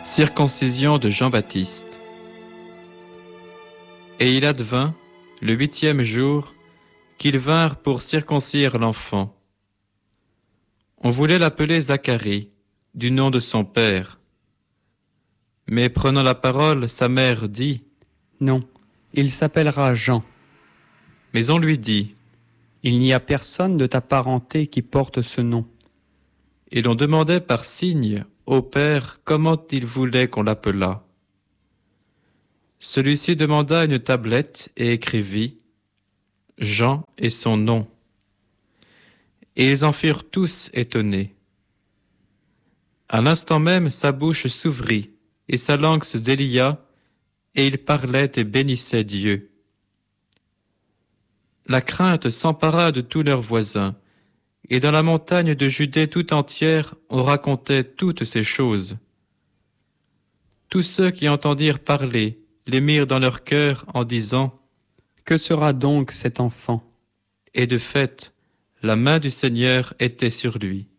Circoncision de Jean-Baptiste. Et il advint, le 8e jour, qu'ils vinrent pour circoncire l'enfant. On voulait l'appeler Zacharie, du nom de son père. Mais prenant la parole, sa mère dit : Non, il s'appellera Jean. Mais on lui dit : Il n'y a personne de ta parenté qui porte ce nom. Et l'on demandait par signe au père comment il voulait qu'on l'appelât. Celui-ci demanda une tablette et écrivit : Jean et son nom. Et ils en furent tous étonnés. À l'instant même, sa bouche s'ouvrit et sa langue se délia, et il parlait et bénissait Dieu. La crainte s'empara de tous leurs voisins, et dans la montagne de Judée tout entière, on racontait toutes ces choses. Tous ceux qui entendirent parler les mirent dans leur cœur en disant : Que sera donc cet enfant ? Et de fait, la main du Seigneur était sur lui.